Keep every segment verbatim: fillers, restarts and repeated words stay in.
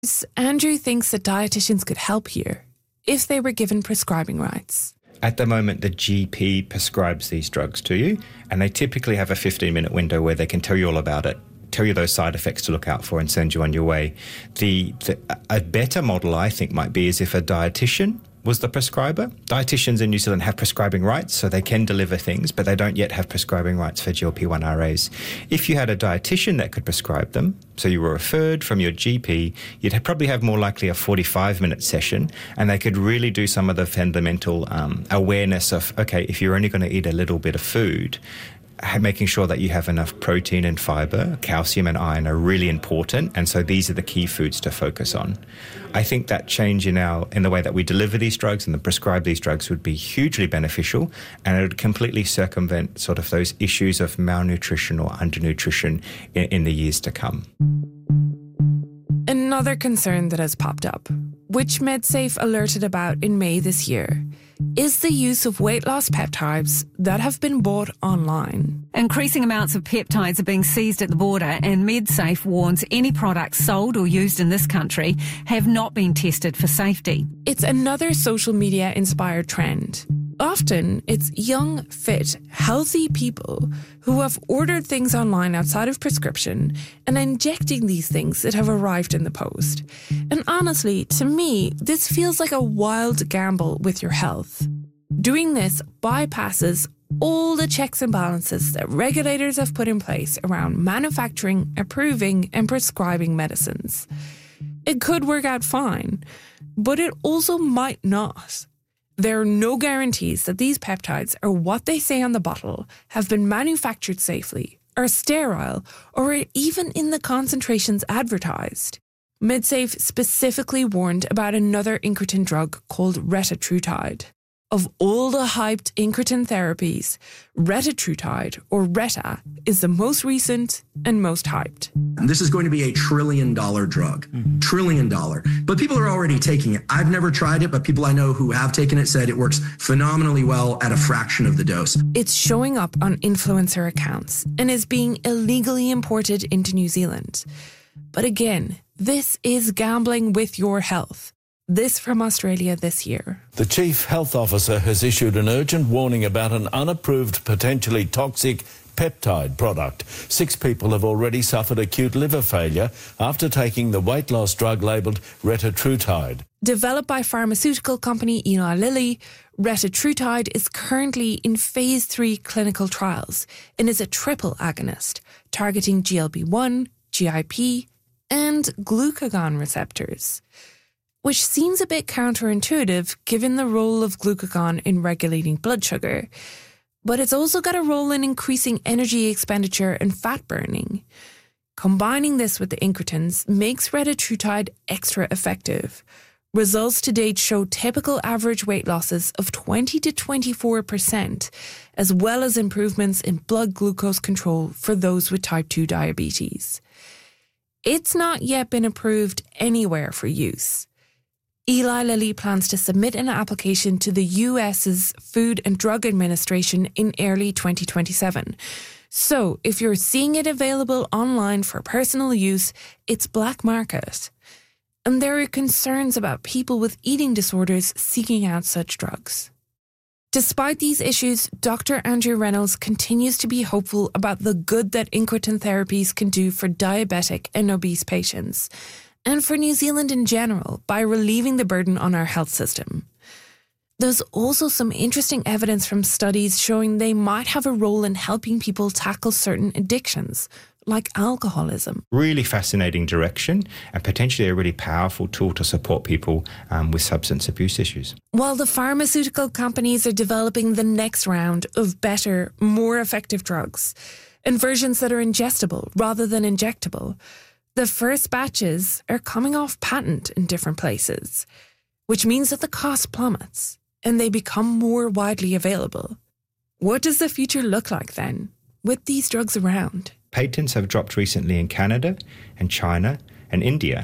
course, Andrew thinks that dietitians could help here if they were given prescribing rights. At the moment, the G P prescribes these drugs to you, and they typically have a fifteen-minute window where they can tell you all about it, tell you those side effects to look out for and send you on your way. The, the a better model, I think, might be is if a dietitian was the prescriber. Dietitians in New Zealand have prescribing rights, so they can deliver things, but they don't yet have prescribing rights for G L P one R As. If you had a dietitian that could prescribe them, so you were referred from your G P, you'd probably have more likely a forty-five minute session, and they could really do some of the fundamental um, awareness of, okay, if you're only going to eat a little bit of food, making sure that you have enough protein and fibre, calcium and iron are really important, and so these are the key foods to focus on. I think that change in our in the way that we deliver these drugs and prescribe these drugs would be hugely beneficial, and it would completely circumvent sort of those issues of malnutrition or undernutrition in, in the years to come. Another concern that has popped up, which MedSafe alerted about in May this year, is the use of weight loss peptides that have been bought online. Increasing amounts of peptides are being seized at the border, and MedSafe warns any products sold or used in this country have not been tested for safety. It's another social media-inspired trend. Often, it's young, fit, healthy people who have ordered things online outside of prescription and injecting these things that have arrived in the post. And honestly, to me, this feels like a wild gamble with your health. Doing this bypasses all the checks and balances that regulators have put in place around manufacturing, approving, and prescribing medicines. It could work out fine, but it also might not. There are no guarantees that these peptides are what they say on the bottle, have been manufactured safely, are sterile, or are even in the concentrations advertised. MedSafe specifically warned about another incretin drug called retatrutide. Of all the hyped incretin therapies, retatrutide, or Reta, is the most recent and most hyped. And this is going to be a trillion dollar drug. Mm-hmm. Trillion dollar. But people are already taking it. I've never tried it, but people I know who have taken it said it works phenomenally well at a fraction of the dose. It's showing up on influencer accounts and is being illegally imported into New Zealand. But again, this is gambling with your health. This from Australia this year. The Chief Health Officer has issued an urgent warning about an unapproved, potentially toxic peptide product. Six people have already suffered acute liver failure after taking the weight loss drug labelled retatrutide. Developed by pharmaceutical company Eli Lilly, retatrutide is currently in phase three clinical trials and is a triple agonist targeting G L P one, G I P, and glucagon receptors, which seems a bit counterintuitive given the role of glucagon in regulating blood sugar. But it's also got a role in increasing energy expenditure and fat burning. Combining this with the incretins makes retatrutide extra effective. Results to date show typical average weight losses of twenty to twenty-four percent, as well as improvements in blood glucose control for those with type two diabetes. It's not yet been approved anywhere for use. Eli Lilly plans to submit an application to the U S's Food and Drug Administration in early twenty twenty-seven. So, if you're seeing it available online for personal use, it's black market. And there are concerns about people with eating disorders seeking out such drugs. Despite these issues, Doctor Andrew Reynolds continues to be hopeful about the good that incretin therapies can do for diabetic and obese patients, and for New Zealand in general, by relieving the burden on our health system. There's also some interesting evidence from studies showing they might have a role in helping people tackle certain addictions, like alcoholism. Really fascinating direction, and potentially a really powerful tool to support people um, with substance abuse issues. While the pharmaceutical companies are developing the next round of better, more effective drugs, and versions that are ingestible rather than injectable, the first batches are coming off patent in different places, which means that the cost plummets and they become more widely available. What does the future look like then, with these drugs around? Patents have dropped recently in Canada and China and India.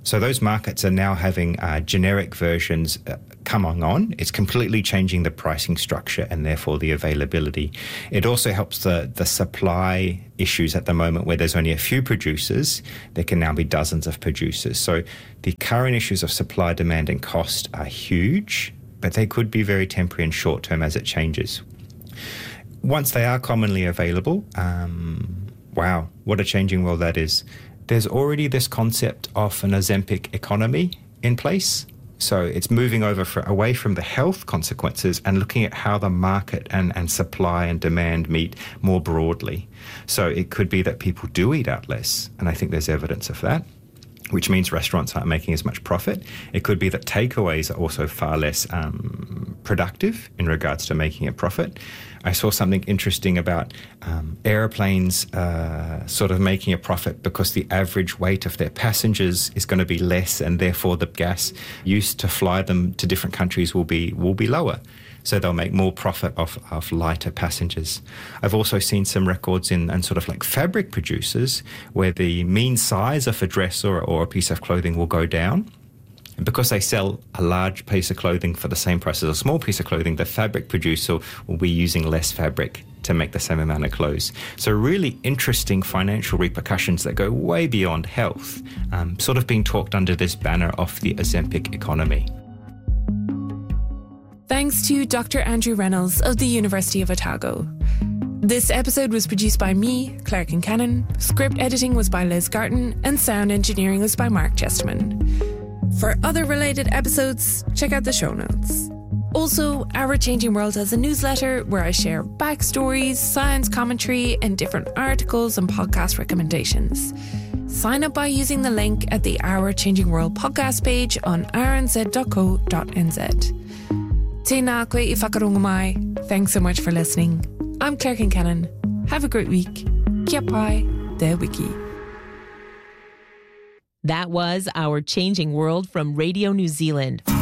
So those markets are now having uh, generic versions uh, coming on. It's completely changing the pricing structure and therefore the availability. It also helps the, the supply issues at the moment where there's only a few producers. There can now be dozens of producers. So the current issues of supply, demand and cost are huge, but they could be very temporary and short term as it changes. Once they are commonly available, um, wow, what a changing world that is. There's already this concept of an Ozempic economy in place. So it's moving over for, away from the health consequences and looking at how the market and, and supply and demand meet more broadly. So it could be that people do eat out less, and I think there's evidence of that, which means restaurants aren't making as much profit. It could be that takeaways are also far less um, productive in regards to making a profit. I saw something interesting about um, airplanes uh, sort of making a profit because the average weight of their passengers is going to be less, and therefore the gas used to fly them to different countries will be will be lower. So they'll make more profit off of lighter passengers. I've also seen some records in, in sort of like fabric producers where the mean size of a dress or, or a piece of clothing will go down. And because they sell a large piece of clothing for the same price as a small piece of clothing, the fabric producer will be using less fabric to make the same amount of clothes. So really interesting financial repercussions that go way beyond health, um, sort of being talked under this banner of the Ozempic economy. Thanks to Doctor Andrew Reynolds of the University of Otago. This episode was produced by me, Claire Kincannon, script editing was by Liz Garton, and sound engineering was by Mark Chesterman. For other related episodes, check out the show notes. Also, Our Changing World has a newsletter where I share backstories, science commentary, and different articles and podcast recommendations. Sign up by using the link at the Our Changing World podcast page on r n z dot co dot n z. Tēnā koe I whakarunga mai. Thanks so much for listening. I'm Claire Kincannon. Have a great week. Kia pai, te wiki. That was Our Changing World from Radio New Zealand.